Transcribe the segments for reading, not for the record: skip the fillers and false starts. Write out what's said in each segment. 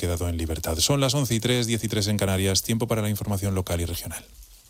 quedado en libertad. Son las 11:03, 13 en Canarias, tiempo para la información local y regional.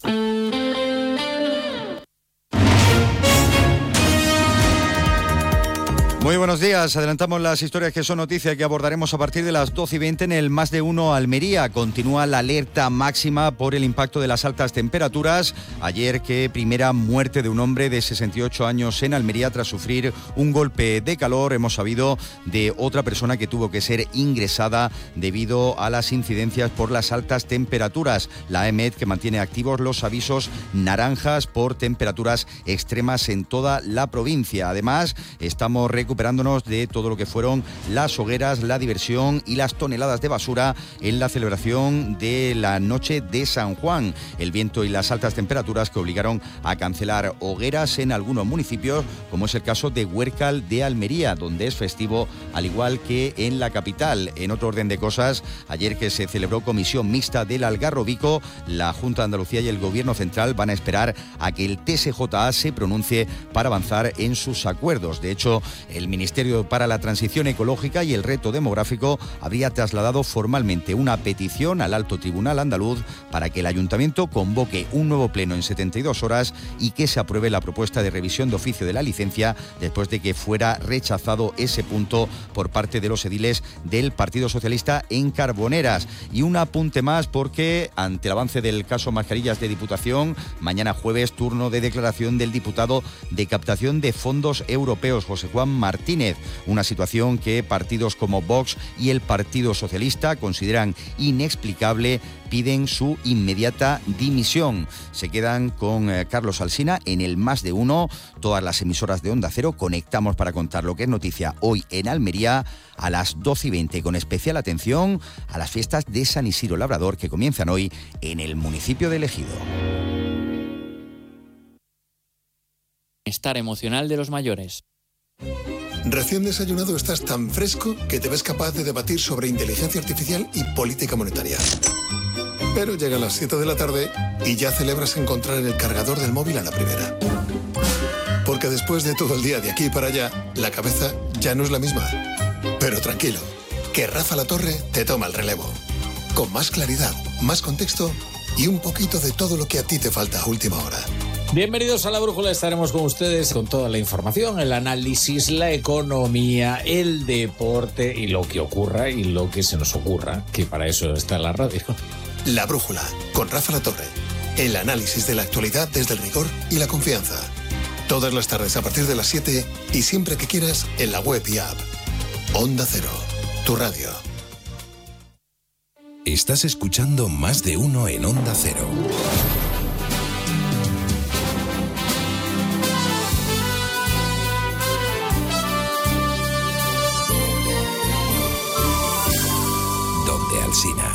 Muy buenos días, adelantamos las historias que son noticia que abordaremos a partir de las 12:20 en el Más de Uno Almería. Continúa la alerta máxima por el impacto de las altas temperaturas. Ayer primera muerte de un hombre de 68 años en Almería tras sufrir un golpe de calor. Hemos sabido de otra persona que tuvo que ser ingresada debido a las incidencias por las altas temperaturas. La EMET que mantiene activos los avisos naranjas por temperaturas extremas en toda la provincia. Además, estamos recuperándonos de todo lo que fueron las hogueras, la diversión y las toneladas de basura en la celebración de la noche de San Juan. El viento y las altas temperaturas que obligaron a cancelar hogueras en algunos municipios, como es el caso de Huércal de Almería, donde es festivo, al igual que en la capital. En otro orden de cosas, ayer que se celebró comisión mixta del Algarrobico, la Junta de Andalucía y el Gobierno Central van a esperar a que el TSJA se pronuncie para avanzar en sus acuerdos. De hecho, el Ministerio para la Transición Ecológica y el Reto Demográfico habría trasladado formalmente una petición al Alto Tribunal andaluz para que el Ayuntamiento convoque un nuevo pleno en 72 horas y que se apruebe la propuesta de revisión de oficio de la licencia después de que fuera rechazado ese punto por parte de los ediles del Partido Socialista en Carboneras. Y un apunte más porque ante el avance del caso Mascarillas de Diputación, mañana jueves turno de declaración del diputado de captación de fondos europeos, José Juan Martínez, una situación que partidos como Vox y el Partido Socialista consideran inexplicable, piden su inmediata dimisión. Se quedan con Carlos Alsina en el Más de Uno, todas las emisoras de Onda Cero. Conectamos para contar lo que es noticia hoy en Almería a las 12:20, con especial atención a las fiestas de San Isidro Labrador que comienzan hoy en el municipio de Ejido. Bienestar emocional de los mayores. Recién desayunado estás tan fresco que te ves capaz de debatir sobre inteligencia artificial y política monetaria. Pero llegan las 7 de la tarde y ya celebras encontrar el cargador del móvil a la primera. Porque después de todo el día de aquí para allá, la cabeza ya no es la misma. Pero tranquilo, que Rafa La Torre te toma el relevo. Con más claridad, más contexto y un poquito de todo lo que a ti te falta a última hora. Bienvenidos a La Brújula, estaremos con ustedes con toda la información, el análisis, la economía, el deporte y lo que ocurra y lo que se nos ocurra, que para eso está la radio. La Brújula, con Rafa La Torre. El análisis de la actualidad desde el rigor y la confianza. Todas las tardes a partir de las 7 y siempre que quieras en la web y app. Onda Cero, tu radio. Estás escuchando Más de Uno en Onda Cero. Donde Alsina.